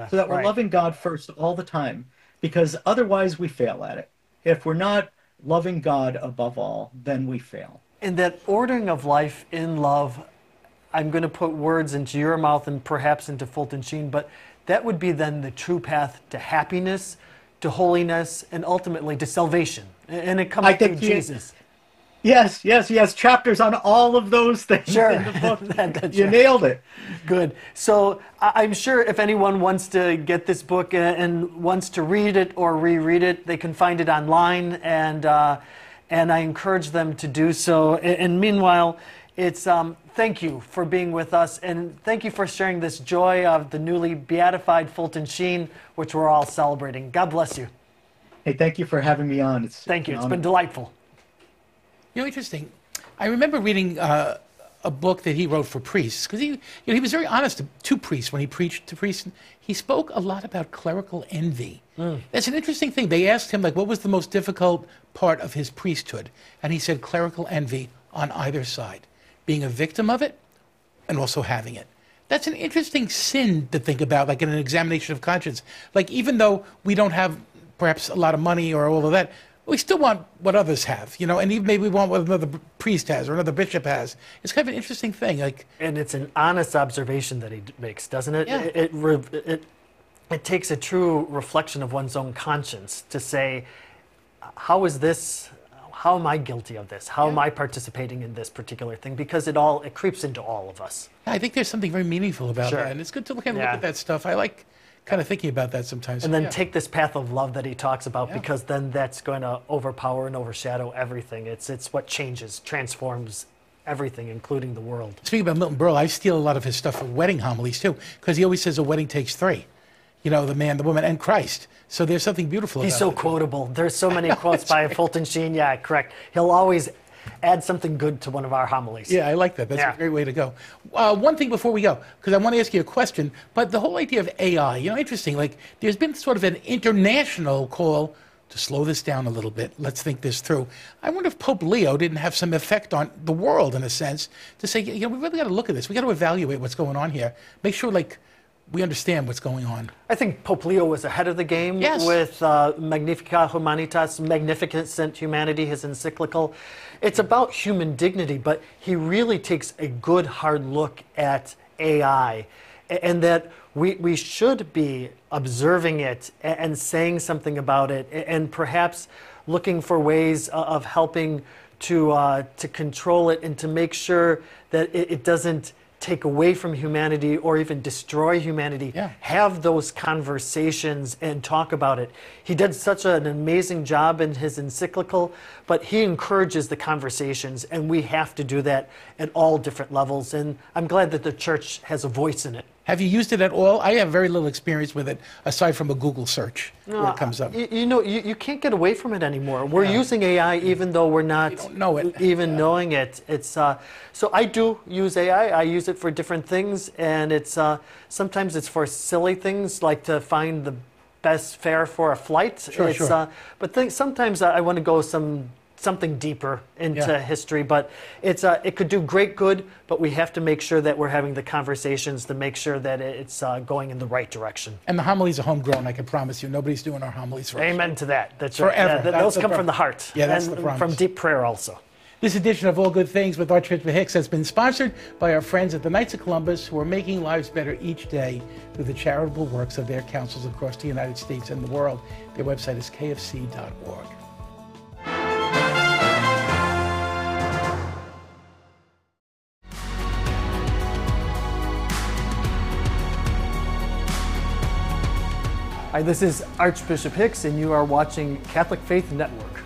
so that we're right. loving God first all the time, because otherwise we fail at it. If we're not loving God above all, then we fail. And that ordering of life in love, I'm going to put words into your mouth and perhaps into Fulton Sheen, but that would be then the true path to happiness, to holiness, and ultimately to salvation. And it comes I through think Jesus. yes, yes, yes. Chapters on all of those things Sure. in the book. That's You right. nailed it. Good. So I'm sure if anyone wants to get this book and wants to read it or reread it, they can find it online, and I encourage them to do so. And meanwhile, it's thank you for being with us, and thank you for sharing this joy of the newly beatified Fulton Sheen, which we're all celebrating. God bless you. Hey, thank you for having me on. Thank you. An It's honor. been delightful. You know, interesting. I remember reading a book that he wrote for priests because he was very honest to priests when he preached to priests. He spoke a lot about clerical envy. That's an interesting thing. They asked him, like, what was the most difficult part of his priesthood? And he said clerical envy on either side, being a victim of it and also having it. That's an interesting sin to think about, like in an examination of conscience. Like, even though we don't have perhaps a lot of money or all of that, we still want what others have, you know, and even maybe we want what another priest has or another bishop has. It's kind of an interesting thing. Like, And it's an honest observation that he makes, doesn't it? Yeah. It takes a true reflection of one's own conscience to say, how is this? How am I guilty of this? How am I participating in this particular thing? Because it creeps into all of us. I think there's something very meaningful about Sure. that, and it's good to look Yeah. at that stuff. I like kind of thinking about that sometimes. And then Yeah. take this path of love that he talks about, Yeah. because then that's going to overpower and overshadow everything. It's what changes, transforms everything, including the world. Speaking about Milton Berle, I steal a lot of his stuff for wedding homilies too, because he always says a wedding takes three. You know, the man, the woman, and Christ. So there's something beautiful He's about so it. quotable. There's so many quotes by Fulton Sheen. Yeah, correct. He'll always add something good to one of our homilies. Yeah, I like that. That's Yeah. a great way to go. One thing before we go, because I want to ask you a question, but the whole idea of AI, you know, interesting. Like, there's been sort of an international call to slow this down a little bit. Let's think this through. I wonder if Pope Leo didn't have some effect on the world, in a sense, to say, you know, we really got to look at this. We got to evaluate what's going on here. Make sure, like, we understand what's going on. I think Pope Leo was ahead of the game Yes. with Magnificat Humanitas, Magnificent Humanity, his encyclical. It's about human dignity, but he really takes a good hard look at AI, and that we should be observing it and saying something about it, and perhaps looking for ways of helping to control it and to make sure that it doesn't take away from humanity or even destroy humanity. Yeah. Have those conversations and talk about it. He did such an amazing job in his encyclical, but he encourages the conversations, and we have to do that at all different levels. And I'm glad that the church has a voice in it. Have you used it at all? I have very little experience with it, aside from a Google search where it comes up. You know, you can't get away from it anymore. We're using AI even though we're not don't know it. even knowing it. It's so I do use AI. I use it for different things, and it's sometimes it's for silly things like to find the best fare for a flight. Sure, sure. But sometimes I want to go something deeper into Yeah. history, but it could do great good, but we have to make sure that we're having the conversations to make sure that it's going in the right direction. And the homilies are homegrown, I can promise you. Nobody's doing our homilies for us. Amen to that. That's Forever. Right. That's Those the come pro- from the heart. Yeah, that's and the promise. from deep prayer also. This edition of All Good Things with Archbishop Hicks has been sponsored by our friends at the Knights of Columbus, who are making lives better each day through the charitable works of their councils across the United States and the world. Their website is kfc.org. Hi, this is Archbishop Hicks, and you are watching Catholic Faith Network.